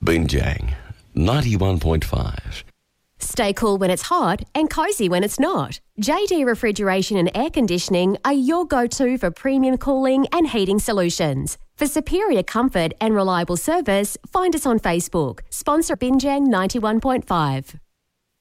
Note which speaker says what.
Speaker 1: Binjang 91.5.
Speaker 2: Stay cool when it's hot and cosy when it's not. JD Refrigeration and Air Conditioning are your go-to for premium cooling and heating solutions. For superior comfort and reliable service, find us on Facebook. Sponsor Binjang 91.5.